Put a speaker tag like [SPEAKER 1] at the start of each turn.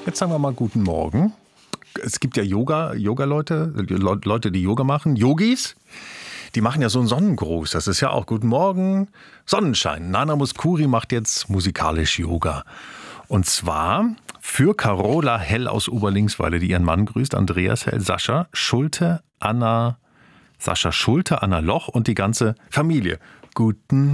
[SPEAKER 1] Jetzt sagen wir mal guten Morgen. Es gibt ja Yoga-Leute, Leute, die Yoga machen, Yogis. Die machen ja so einen Sonnengruß. Das ist ja auch guten Morgen, Sonnenschein. Nana Mouskouri macht jetzt musikalisch Yoga. Und zwar für Carola Hell aus Oberlinksweile, die ihren Mann grüßt, Andreas Hell, Sascha Schulte, Anna Loch und die ganze Familie. Guten